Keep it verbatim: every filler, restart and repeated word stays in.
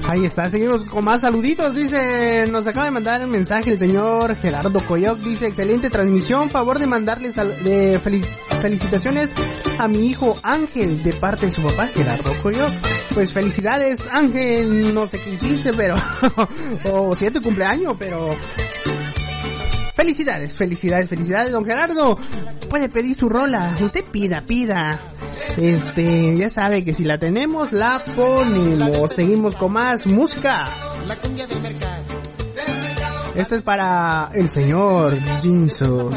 Ahí está, seguimos con más saluditos. Dice, nos acaba de mandar un mensaje el señor Gerardo Coyoc. Dice, excelente transmisión, favor de mandarle sal- de fel- felicitaciones a mi hijo Ángel de parte de su papá Gerardo Coyoc. Pues felicidades Ángel, no sé qué hiciste, pero o si es tu cumpleaños, pero felicidades, felicidades, felicidades, don Gerardo. Puede pedir su rola, usted pida, pida. Este, ya sabe que si la tenemos, la ponemos. Seguimos con más música. La cumbia del mercado. Esto es para el señor Jinsos.